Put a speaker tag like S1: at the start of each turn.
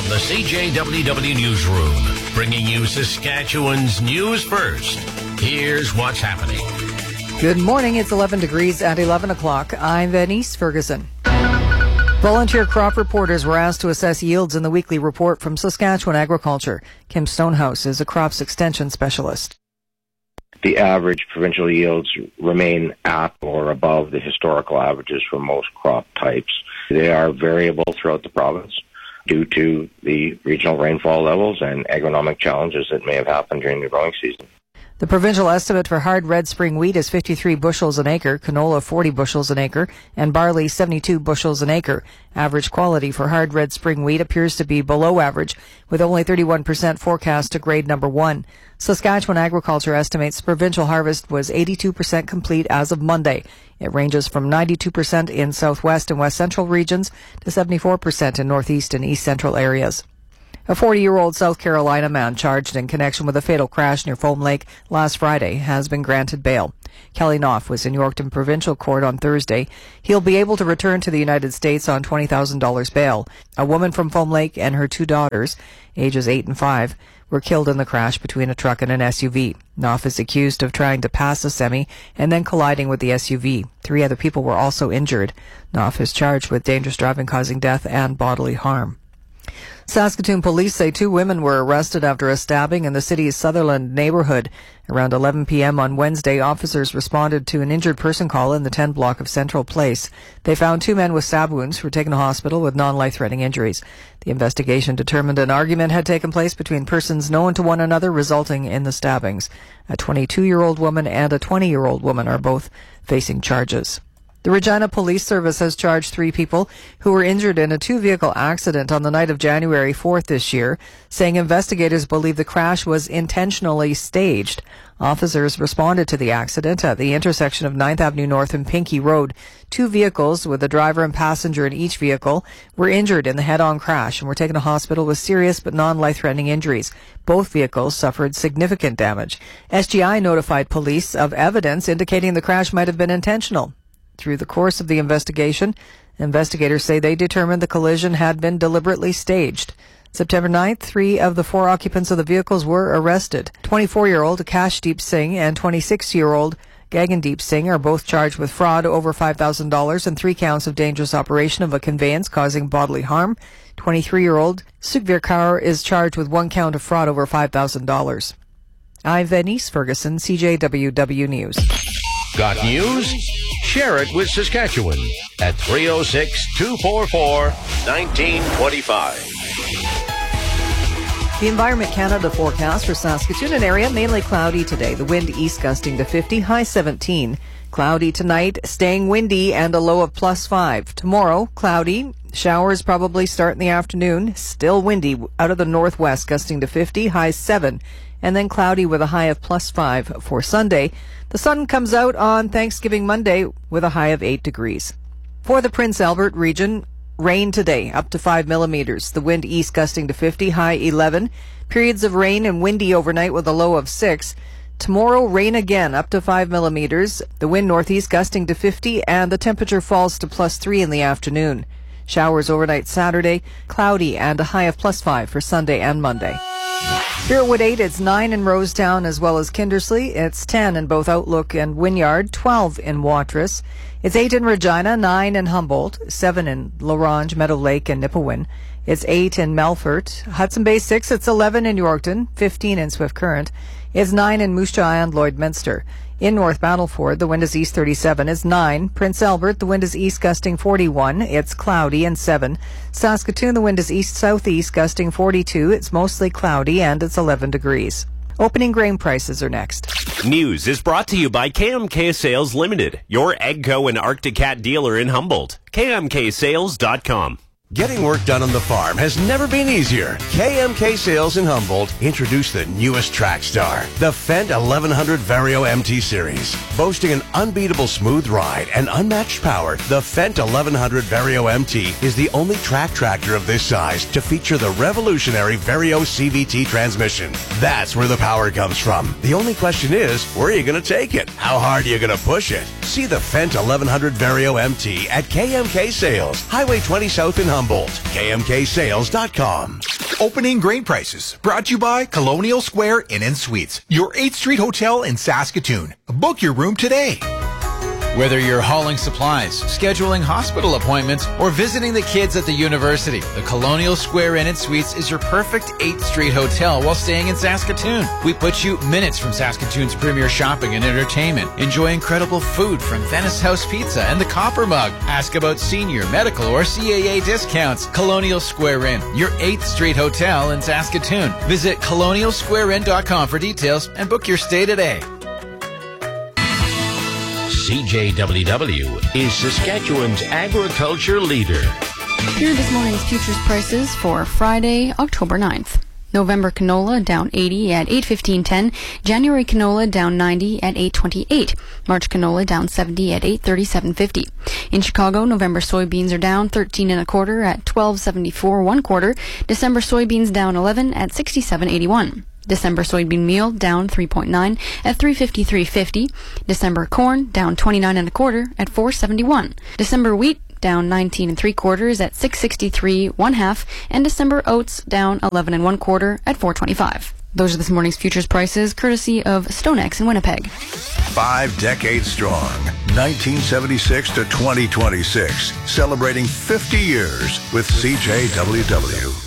S1: From the CJWW Newsroom, bringing you Saskatchewan's news first. Here's what's happening.
S2: Good morning. It's 11 degrees at 11 o'clock. I'm Venice Ferguson. Volunteer crop reporters were asked to assess yields in the weekly report from Saskatchewan Agriculture. Kim Stonehouse is a crops extension specialist.
S3: The average provincial yields remain at or above the historical averages for most crop types. They are variable throughout the province due to the regional rainfall levels and agronomic challenges that may have happened during the growing season.
S2: The provincial estimate for hard red spring wheat is 53 bushels an acre, canola 40 bushels an acre, and barley 72 bushels an acre. Average quality for hard red spring wheat appears to be below average, with only 31% forecast to grade number 1. Saskatchewan Agriculture estimates provincial harvest was 82% complete as of Monday. It ranges from 92% in southwest and west central regions to 74% in northeast and east central areas. A 40-year-old South Carolina man charged in connection with a fatal crash near Foam Lake last Friday has been granted bail. Kelly Knopf was in Yorkton Provincial Court on Thursday. He'll be able to return to the United States on $20,000 bail. A woman from Foam Lake and her 2 daughters, ages 8 and 5, were killed in the crash between a truck and an SUV. Knopf is accused of trying to pass a semi and then colliding with the SUV. 3 other people were also injured. Knopf is charged with dangerous driving causing death and bodily harm. Saskatoon police say 2 women were arrested after a stabbing in the city's Sutherland neighborhood. Around 11 p.m. on Wednesday, officers responded to an injured person call in the 10 block of Central Place. They found 2 men with stab wounds who were taken to hospital with non-life-threatening injuries. The investigation determined an argument had taken place between persons known to one another, resulting in the stabbings. A 22-year-old woman and a 20-year-old woman are both facing charges. The Regina Police Service has charged 3 people who were injured in a 2-vehicle accident on the night of January 4th this year, saying investigators believe the crash was intentionally staged. Officers responded to the accident at the intersection of 9th Avenue North and Pinkey Road. 2 vehicles with a driver and passenger in each vehicle were injured in the head-on crash and were taken to hospital with serious but non-life-threatening injuries. Both vehicles suffered significant damage. SGI notified police of evidence indicating the crash might have been intentional. Through the course of the investigation, investigators say they determined the collision had been deliberately staged. September 9th, 3 of the 4 occupants of the vehicles were arrested. 24-year-old Akashdeep Singh and 26-year-old Gagandeep Singh are both charged with fraud over $5,000 and 3 counts of dangerous operation of a conveyance causing bodily harm. 23-year-old Sukhvir Kaur is charged with 1 count of fraud over $5,000. I'm Venice Ferguson, CJWW News.
S1: Got news? Share it with Saskatchewan at 306-244-1925.
S2: The Environment Canada forecast for Saskatoon and area, mainly cloudy today. The wind east gusting to 50, high 17. Cloudy tonight, staying windy and a low of +5. Tomorrow, cloudy. Showers probably start in the afternoon. Still windy out of the northwest, gusting to 50, high 7. And then cloudy with a high of +5 for Sunday. The sun comes out on Thanksgiving Monday with a high of 8 degrees. For the Prince Albert region, rain today, up to 5 millimeters. The wind east gusting to 50, high 11. Periods of rain and windy overnight with a low of 6. Tomorrow, rain again, up to 5 millimeters. The wind northeast gusting to 50, and the temperature falls to +3 in the afternoon. Showers overnight Saturday, cloudy and a high of +5 for Sunday and Monday. Here at Wood 8, it's 9 in Rosetown as well as Kindersley. It's 10 in both Outlook and Wynyard, 12 in Watrous. It's 8 in Regina, 9 in Humboldt, 7 in La Ronge, Meadow Lake, and Nipawin. It's 8 in Melfort. Hudson Bay 6, it's 11 in Yorkton, 15 in Swift Current. It's 9 in Moose Jaw and Lloydminster. In North Battleford, the wind is east 37, it's 9. Prince Albert, the wind is east gusting 41, it's cloudy and 7. Saskatoon, the wind is east-southeast gusting 42, it's mostly cloudy and it's 11 degrees. Opening grain prices are next.
S4: News is brought to you by KMK Sales Limited, your AGCO and Arctic Cat dealer in Humboldt. KMKSales.com.
S5: Getting work done on the farm has never been easier. KMK Sales in Humboldt introduced the newest track star, the Fendt 1100 Vario MT Series. Boasting an unbeatable smooth ride and unmatched power, the Fendt 1100 Vario MT is the only track tractor of this size to feature the revolutionary Vario CVT transmission. That's where the power comes from. The only question is, where are you going to take it? How hard are you going to push it? See the Fendt 1100 Vario MT at KMK Sales, Highway 20 South in Humboldt. KMKSales.com.
S6: Opening grain prices brought to you by Colonial Square Inn & Suites, your 8th Street Hotel in Saskatoon. Book your room today.
S7: Whether you're hauling supplies, scheduling hospital appointments, or visiting the kids at the university, the Colonial Square Inn & Suites is your perfect 8th Street hotel while staying in Saskatoon. We put you minutes from Saskatoon's premier shopping and entertainment. Enjoy incredible food from Venice House Pizza and the Copper Mug. Ask about senior, medical, or CAA discounts. Colonial Square Inn, your 8th Street hotel in Saskatoon. Visit colonialsquareinn.com for details and book your stay today.
S1: CJWW is Saskatchewan's agriculture leader.
S8: Here are this morning's futures prices for Friday, October 9th. November canola down 80 at 8.15.10. January canola down 90 at 8.28. March canola down 70 at 8.37.50. In Chicago, November soybeans are down 13 1/4 at 12.74 1/4. December soybeans down 11 at 67.81. December soybean meal down 3.9 at 353.50. December corn down 29 1/4 at 471. December wheat down 19 3/4 at 663 1/2, and December oats down 11 1/4 at 425. Those are this morning's futures prices, courtesy of StoneX in Winnipeg.
S9: 5 decades strong, 1976 to 2026, celebrating 50 years with CJWW.